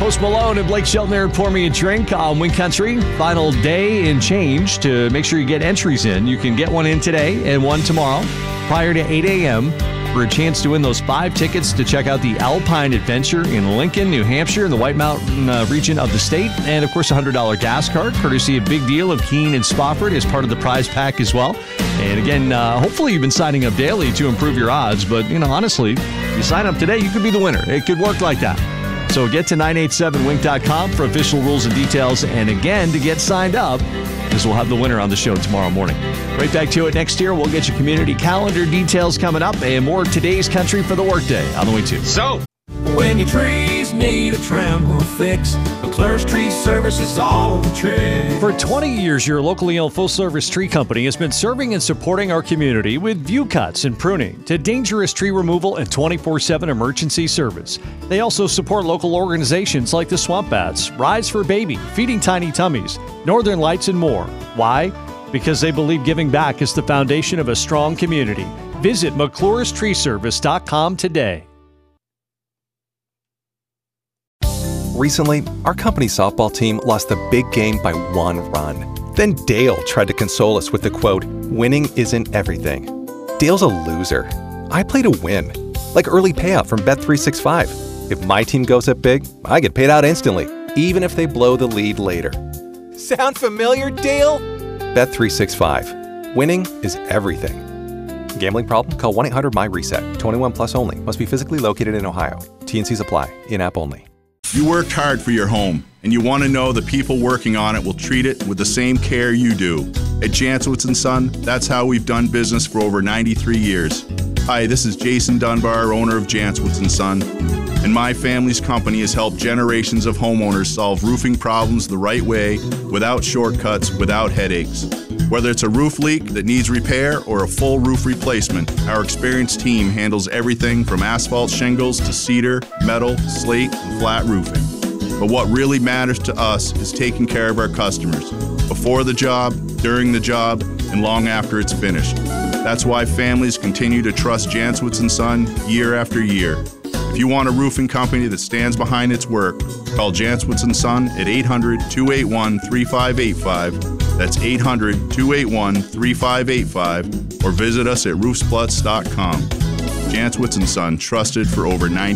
Post Malone and Blake Shelton there and Pour Me a Drink on Wing Country. Final day and change to make sure you get entries in. You can get one in today and one tomorrow prior to 8 a.m. for a chance to win those 5 tickets to check out the Alpine Adventure in Lincoln, New Hampshire, in the White Mountain region of the state. And, of course, a $100 gas card, courtesy of Big Deal of Keene and Spofford, as part of the prize pack as well. And, again, hopefully you've been signing up daily to improve your odds. But, honestly, if you sign up today, you could be the winner. It could work like that. So get to 987wink.com for official rules and details. And, again, to get signed up, because we'll have the winner on the show tomorrow morning. Right back to it next year. We'll get you community calendar details coming up and more Today's Country for the workday on the way too. So, when your trees need a trim or fix, McClure's Tree Service is all the trick. For 20 years, your locally owned full-service tree company has been serving and supporting our community with view cuts and pruning to dangerous tree removal and 24/7 emergency service. They also support local organizations like the Swamp Bats, Rise for Baby, Feeding Tiny Tummies, Northern Lights, and more. Why? Because they believe giving back is the foundation of a strong community. Visit McClure'sTreeService.com today. Recently, our company softball team lost the big game by 1 run. Then Dale tried to console us with the quote, "Winning isn't everything." Dale's a loser. I play to win, like early payout from Bet365. If my team goes up big, I get paid out instantly, even if they blow the lead later. Sound familiar, Dale? Bet365. Winning is everything. Gambling problem? Call 1-800-MY-RESET. 21 plus only. Must be physically located in Ohio. T&Cs apply. In-app only. You worked hard for your home, and you want to know the people working on it will treat it with the same care you do. At Jantzowitz & Son, that's how we've done business for over 93 years. Hi, this is Jason Dunbar, owner of Jantzowitz & Son, and my family's company has helped generations of homeowners solve roofing problems the right way, without shortcuts, without headaches. Whether it's a roof leak that needs repair or a full roof replacement, our experienced team handles everything from asphalt shingles to cedar, metal, slate, and flat roofing. But what really matters to us is taking care of our customers before the job, during the job, and long after it's finished. That's why families continue to trust Jantzowitz & Son year after year. If you want a roofing company that stands behind its work, call Jantzowitz & Son at 800-281-3585. That's 800-281-3585, or visit us at roofsplutz.com. Jantzowitz & Son, trusted for over 90